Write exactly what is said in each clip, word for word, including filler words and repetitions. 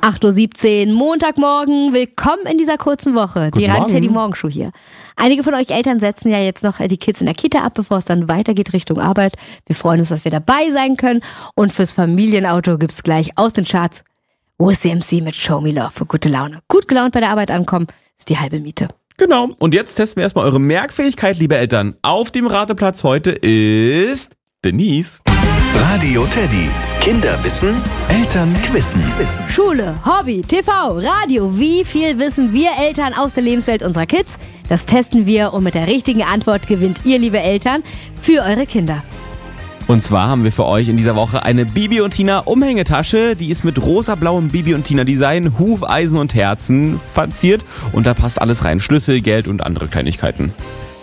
acht Uhr siebzehn, Montagmorgen. Willkommen in dieser kurzen Woche. Guten die Radio Morgen. Teddy Morgenshow hier. Einige von euch Eltern setzen ja jetzt noch die Kids in der Kita ab, bevor es dann weitergeht Richtung Arbeit. Wir freuen uns, dass wir dabei sein können. Und fürs Familienauto gibt's gleich aus den Charts O S C M C mit Show Me Love für gute Laune. Gut gelaunt bei der Arbeit ankommen, ist die halbe Miete. Genau. Und jetzt testen wir erstmal eure Merkfähigkeit, liebe Eltern. Auf dem Rateplatz heute ist Denise. Radio Teddy. Kinder wissen, Eltern quissen. Schule, Hobby, T V, Radio. Wie viel wissen wir Eltern aus der Lebenswelt unserer Kids? Das testen wir und mit der richtigen Antwort gewinnt ihr, liebe Eltern, für eure Kinder. Und zwar haben wir für euch in dieser Woche eine Bibi und Tina Umhängetasche. Die ist mit rosa-blauem Bibi und Tina Design, Hufeisen und Herzen verziert. Und da passt alles rein. Schlüssel, Geld und andere Kleinigkeiten.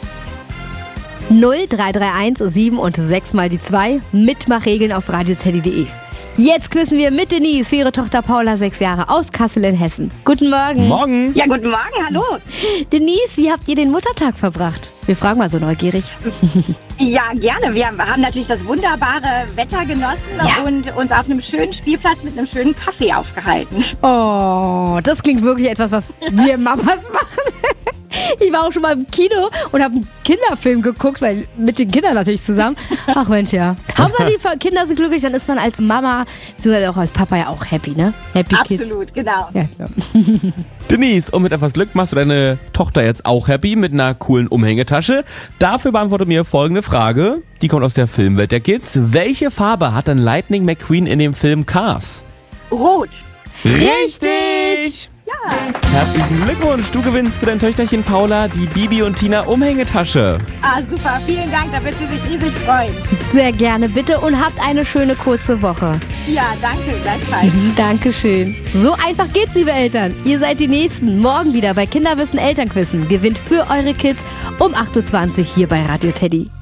null drei drei eins sieben und sechs mal die zwei. Mitmachregeln auf radioteddy punkt de. Jetzt quizzen wir mit Denise für ihre Tochter Paula, sechs Jahre, aus Kassel in Hessen. Guten Morgen. Morgen. Ja, guten Morgen, hallo. Denise, wie habt ihr den Muttertag verbracht? Wir fragen mal so neugierig. Ja, gerne. Wir haben natürlich das wunderbare Wetter genossen Ja. und uns auf einem schönen Spielplatz mit einem schönen Kaffee aufgehalten. Oh, das klingt wirklich etwas, was wir Mamas machen. Ich war auch schon mal im Kino und habe einen Kinderfilm geguckt, weil mit den Kindern natürlich zusammen. Ach Mensch, ja. Hauptsache die Kinder sind glücklich, dann ist man als Mama, beziehungsweise auch als Papa ja auch happy, ne? Happy Kids. Absolut, genau. Ja, ja. Denise, und mit etwas Glück machst du deine Tochter jetzt auch happy mit einer coolen Umhängetasche. Dafür beantworte mir folgende Frage. Die kommt aus der Filmwelt der Kids. Welche Farbe hat denn Lightning McQueen in dem Film Cars? Rot. Richtig! Ja. Herzlichen Glückwunsch, du gewinnst für dein Töchterchen Paula die Bibi und Tina Umhängetasche. Ah, super. Vielen Dank, da wird sie sich riesig freuen. Sehr gerne, bitte, und habt eine schöne kurze Woche. Ja, danke, gleichfalls. Dankeschön. So einfach geht's, liebe Eltern. Ihr seid die Nächsten. Morgen wieder bei Kinderwissen Elternquissen. Gewinnt für eure Kids um acht Uhr zwanzig hier bei Radio Teddy.